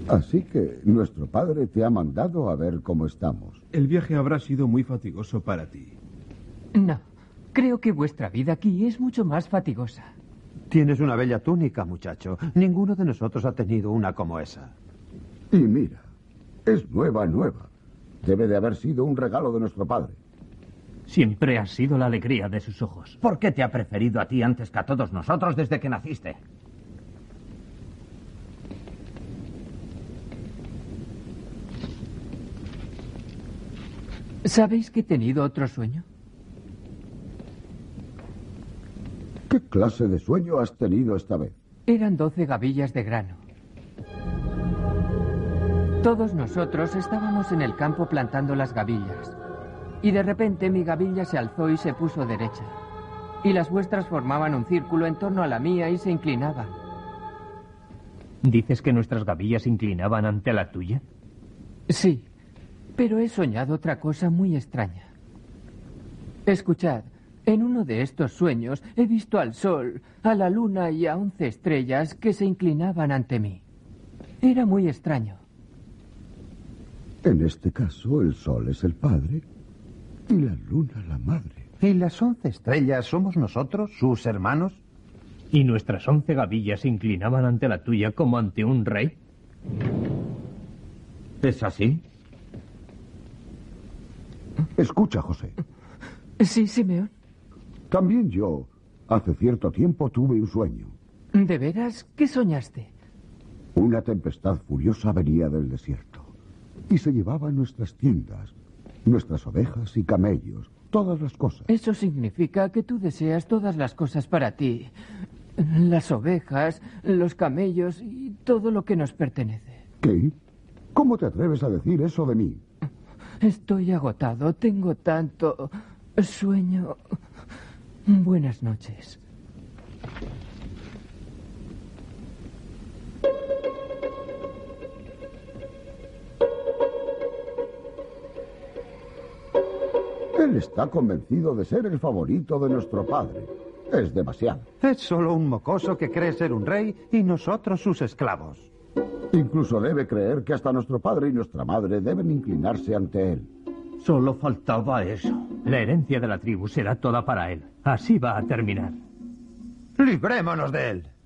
Así que nuestro padre te ha mandado a ver cómo estamos. El viaje habrá sido muy fatigoso para ti. No, creo que vuestra vida aquí es mucho más fatigosa. Tienes una bella túnica, muchacho. Ninguno de nosotros ha tenido una como esa. Y mira, es nueva. Debe de haber sido un regalo de nuestro padre. Siempre has sido la alegría de sus ojos. ¿Por qué te ha preferido a ti antes que a todos nosotros desde que naciste? ¿Sabéis que he tenido otro sueño? ¿Qué clase de sueño has tenido esta vez? Eran 12 gavillas de grano. Todos nosotros estábamos en el campo plantando las gavillas. Y de repente mi gavilla se alzó y se puso derecha. Y las vuestras formaban un círculo en torno a la mía y se inclinaban. ¿Dices que nuestras gavillas se inclinaban ante la tuya? Sí, pero he soñado otra cosa muy extraña. Escuchad, en uno de estos sueños he visto al sol, a la luna y a 11 estrellas que se inclinaban ante mí. Era muy extraño. En este caso, el sol es el padre y la luna la madre. ¿Y las 11 estrellas somos nosotros, sus hermanos? ¿Y nuestras 11 gavillas se inclinaban ante la tuya como ante un rey? ¿Es así? Escucha, José. Sí, Simeón. También yo, hace cierto tiempo, tuve un sueño. ¿De veras? ¿Qué soñaste? Una tempestad furiosa venía del desierto y se llevaba nuestras tiendas, nuestras ovejas y camellos, todas las cosas. Eso significa que tú deseas todas las cosas para ti. Las ovejas, los camellos y todo lo que nos pertenece. ¿Qué? ¿Cómo te atreves a decir eso de mí? Estoy agotado, tengo tanto sueño. Buenas noches. Él está convencido de ser el favorito de nuestro padre. Es demasiado. Es solo un mocoso que cree ser un rey y nosotros sus esclavos. Incluso debe creer que hasta nuestro padre y nuestra madre deben inclinarse ante él. Solo faltaba eso. La herencia de la tribu será toda para él. Así va a terminar. ¡Librémonos de él!